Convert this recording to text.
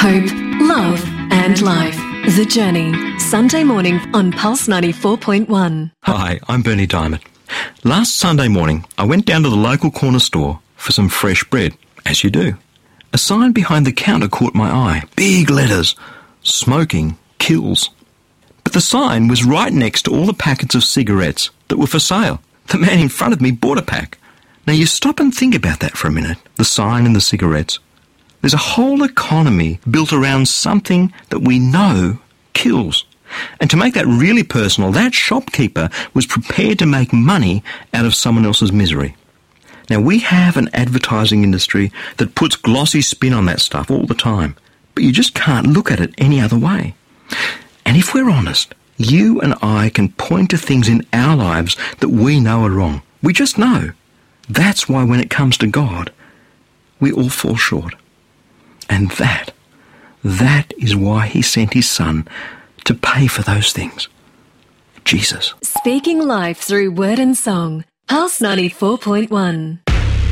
hope, love and life. The Journey, Sunday morning on Pulse 94.1. Hi, I'm Bernie Diamond. Last Sunday morning, I went down to the local corner store for some fresh bread, as you do. A sign behind the counter caught my eye. Big letters. Smoking kills. But the sign was right next to all the packets of cigarettes that were for sale. The man in front of me bought a pack. Now you stop and think about that for a minute. The sign and the cigarettes. There's a whole economy built around something that we know kills. And to make that really personal, that shopkeeper was prepared to make money out of someone else's misery. Now, we have an advertising industry that puts glossy spin on that stuff all the time, but you just can't look at it any other way. And if we're honest, you and I can point to things in our lives that we know are wrong. We just know. That's why when it comes to God, we all fall short. And that is why he sent his son to pay for those things. Jesus. Speaking life through word and song. Pulse 94.1.